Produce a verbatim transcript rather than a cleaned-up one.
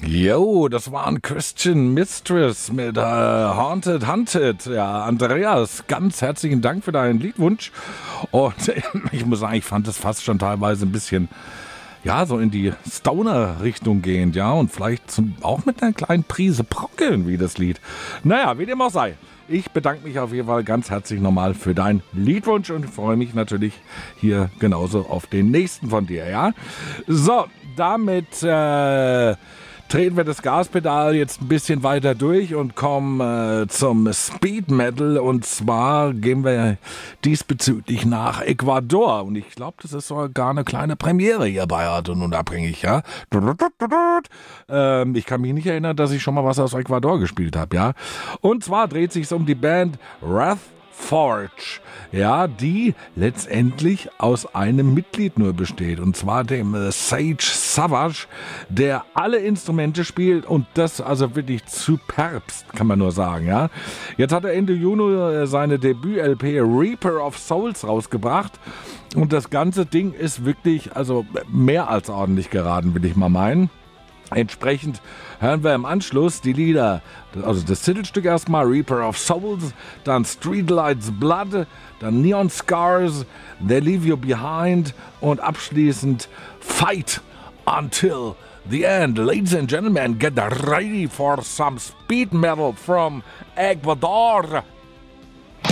Jo, das war ein Christian Mistress mit äh, Haunted Hunted. Ja, Andreas, ganz herzlichen Dank für deinen Liedwunsch. Und ich muss sagen, ich fand es fast schon teilweise ein bisschen, ja, so in die Stoner-Richtung gehend, ja. Und vielleicht zum, auch mit einer kleinen Prise Prockeln wie das Lied. Naja, wie dem auch sei. Ich bedanke mich auf jeden Fall ganz herzlich nochmal für deinen Liedwunsch und freue mich natürlich hier genauso auf den nächsten von dir, ja. So, damit äh, treten wir das Gaspedal jetzt ein bisschen weiter durch und kommen äh, zum Speed Metal. Und zwar gehen wir diesbezüglich nach Ecuador. Und ich glaube, das ist sogar eine kleine Premiere hier bei Hart und Unabhängig, ja. Ähm, ich kann mich nicht erinnern, dass ich schon mal was aus Ecuador gespielt habe, ja. Und zwar dreht sich um die Band Wrath Forge, ja, die letztendlich aus einem Mitglied nur besteht, und zwar dem äh, Sage Savage, der alle Instrumente spielt und das also wirklich superbst, kann man nur sagen, ja. Jetzt hat er Ende Juni äh, seine Debüt-L P Reaper of Souls rausgebracht und das ganze Ding ist wirklich, also mehr als ordentlich geraten, will ich mal meinen. Entsprechend hören wir im Anschluss die Lieder, also das Titelstück erstmal, Reaper of Souls, dann Streetlights Blood, dann Neon Scars, They Leave You Behind und abschließend Fight Until the End. Ladies and gentlemen, get ready for some speed metal from Ecuador.